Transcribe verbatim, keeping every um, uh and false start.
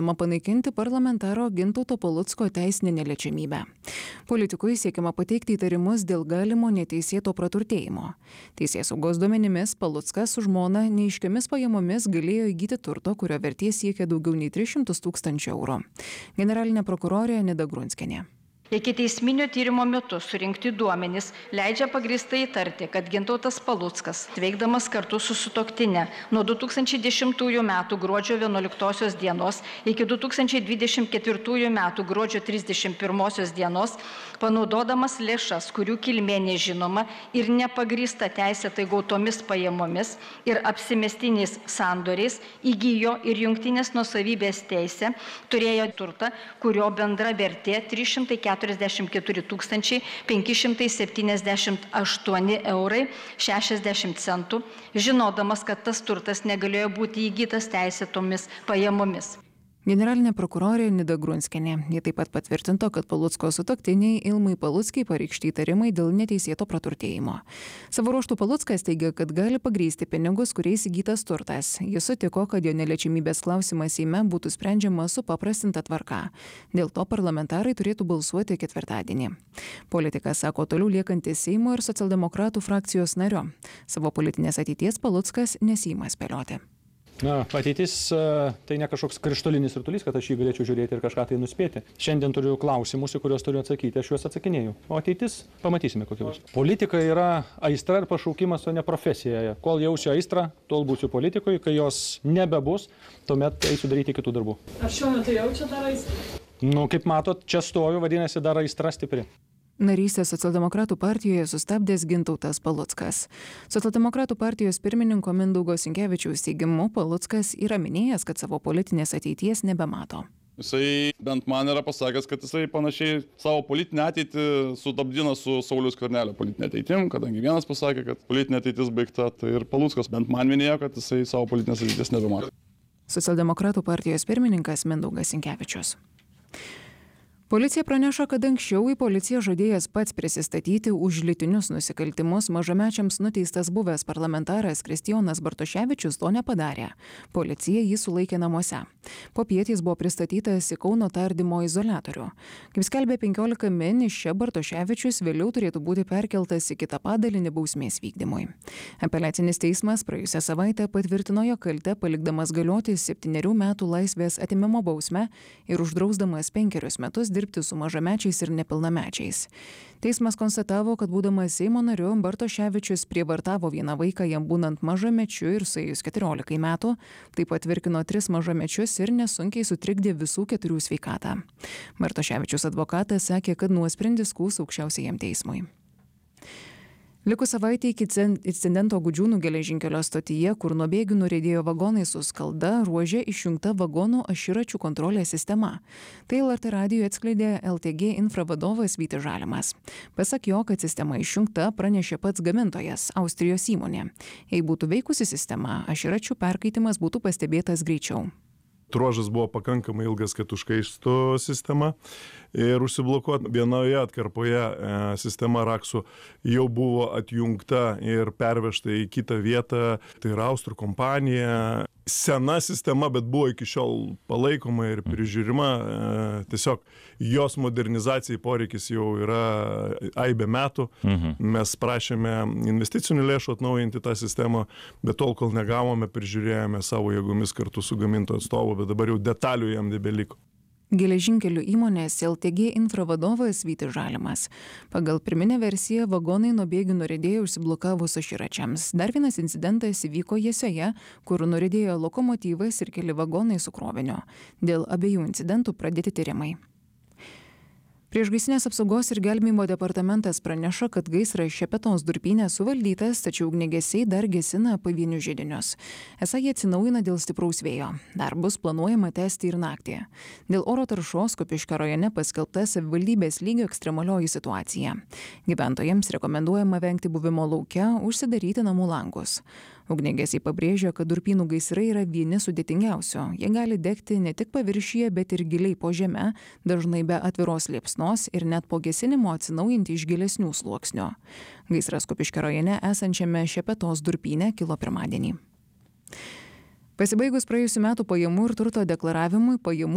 ketinama panaikinti parlamentaro Gintauto Palucko teisinę neliečiamybę. Politikui siekiama pateikti įtarimus dėl galimo neteisėto praturtėjimo. Teisėsaugos duomenimis Paluckas su žmona neaiškiomis pajamomis galėjo įgyti turto, kurio vertė siekia daugiau nei tris šimtus tūkstančių eurų. Generalinė prokurorė Nida Grunskienė. Ikiteisminio tyrimo metu surinkti duomenys leidžia pagrįstai įtarti, kad Gintautas Paluckas, veikdamas kartu su sutuoktinė nuo du tūkstančiai dešimtųjų metų gruodžio vienuoliktosios dienos iki du tūkstančiai dvidešimt ketvirtųjų metų gruodžio trisdešimt pirmosios dienos, panaudodamas lėšas, kurių kilmė nežinoma ir nepagrįsta teisėtai gautomis pajamomis ir apsimestiniais sandoriais, įgijo ir jungtinės nuosavybės teisę, turėjo turtą, kurio bendra vertė trys šimtai keturiasdešimt keturi tūkstančiai penki šimtai septyniasdešimt aštuoni eurai šešiasdešimt centų, žinodamas, kad tas turtas negalėjo būti įgytas teisėtomis pajamomis. Generalinė prokurorė Nida Grunskienė. Jie taip pat patvirtinto, kad Palucko sutuoktiniai Ilmai Paluckai pareikšti įtarimai dėl neteisėto praturtėjimo. Savo ruožtų Paluckas teigia, kad gali pagrįsti pinigus, kuriais įgytas turtas. Jis sutiko, kad jo neliečiamybės klausimas Seime būtų sprendžiamas supaprastinta tvarka. Dėl to parlamentarai turėtų balsuoti ketvirtadienį. Politikas sako toliau liekantis Seimo ir socialdemokratų frakcijos nario. Savo politinės ateities Paluckas nesiima spėlioti. Na, ateitis tai ne kažkoks krištolinis rutulys, kad aš jį galėčiau žiūrėti ir kažką tai nuspėti. Šiandien turiu klausimus, į kuriuos turiu atsakyti, aš juos atsakinėju. O ateitis pamatysime, kokia bus. Politika yra aistra ir pašaukimas, o ne profesija. Kol jausiu aistrą, tol būsiu politikoje, kai jos nebebus, tuomet eisiu daryti kitų darbų. Ar šiuo metu jaučia dar aistrą? Nu, kaip matot, čia stoviu, vadinasi, dar aistra stipri. Narystę Socialdemokratų partijoje sustabdęs Gintautas Paluckas. Socialdemokratų partijos pirmininko Mindaugo Sinkevičiaus teigimu, Paluckas yra minėjęs, kad savo politinės ateities nebemato. Jisai bent man yra pasakęs, kad jisai panašiai savo politinę ateitį sutabdino su Sauliaus Skvernelio politinė ateitim, kadangi vienas pasakė, kad politinė ateitis baigta, tai ir Paluckas bent man minėjo, kad jisai savo politinės ateities nebemato. Socialdemokratų partijos pirmininkas Mindaugas Sinkevičius. Policija praneša, kad anksčiau į policiją žadėjęs pats prisistatyti už lytinius nusikaltimus mažamečiams nuteistas buvęs parlamentaras Kristijonas Bartoševičius to nepadarė. Policija jį sulaikė namuose. Popiet jis buvo pristatytas į Kauno tardymo izoliatorių. Kaip skelbė penkiolika min, iš čia Bartoševičius vėliau turėtų būti perkeltas į kitą padalinį bausmės vykdymui. Apeliacinis teismas praėjusią savaitę patvirtino jo kaltę, palikdamas galioti septynerių metų laisvės atėmimo bausmę ir uždrausdamas penkerius metus dirbti su mažamečiais ir nepilnamečiais. Teismas konstatavo, kad būdamas Seimo nariu, Bartoševičius prievartavo vieną vaiką jam būnant mažamečiu ir suėjus keturiolikai metų, taip pat virkino tris mažamečius ir nesunkiai sutrikdė visų keturių sveikatą. Bartoševičius advokatas sakė, kad nuosprendį skųs aukščiausiajam teismui. Likus savaitė iki incidento Gudžiūnų geležinkelio stotyje, kur nuo bėgių nuriedėjo vagonai su skalda, ruože išjungta vagonų aširačių kontrolės sistema. Tai L R T radijui atskleidė L T G Infra vadovas Vytis Žalimas. Pasak jo, kad sistema išjungta, pranešė pats gamintojas, Austrijos įmonė. Jei būtų veikusi sistema, aširačių perkaitimas būtų pastebėtas greičiau. Ruožas buvo pakankamai ilgas, kad užkaistų sistema ir užsiblokuoti. Vienoje atkarpoje e, sistema raksų jau buvo atjungta ir pervežta į kitą vietą. Tai yra austrų kompanija. Sena sistema, bet buvo iki šiol palaikoma ir prižiūrima. E, tiesiog jos modernizacijai poreikis jau yra aibė metų. Mhm. Mes prašėme investicinių lėšų atnaujinti tą sistemą, bet tol, kol negavome, prižiūrėjome savo jėgomis kartu su gamintojo atstovu, bet dabar jau detalių jam nebeliko. Geležinkelių įmonės L T G Infra vadovas Vytis Žalimas. Pagal pirminę versiją vagonai nuo bėgių nuriedėjo užsiblokavus aširačiams. Dar vienas incidentas įvyko Jesioje, kur nuriedėjo lokomotyvas ir keli vagonai su kroviniu. Dėl abiejų incidentų pradėti tyrimai. Priešgaisrinės apsaugos ir gelbėjimo departamentas praneša, kad gaisras Šepetos durpyne suvaldytas, tačiau ugniagesiai dar gesina pavienius židinius. Esą jie atsinaujina dėl stipraus vėjo. Darbus planuojama tęsti ir naktį. Dėl oro taršos Kupiškio rajone paskelbta savivaldybės lygio ekstremalioji situacija. Gyventojams rekomenduojama vengti buvimo lauke, užsidaryti namų langus. Ugniagesiai pabrėžia, kad durpynų gaisrai yra vieni sudėtingiausių. Jie gali degti ne tik paviršyje, bet ir giliai po žeme, dažnai be atviros liepsnos ir net po gesinimo atsinaujinti iš gilesnių sluoksnių. Gaisras Kupiškio rajone esančiame Šepetos durpyne kilo pirmadienį. Pasibaigus praėjusių metų pajamų ir turto deklaravimui, pajamų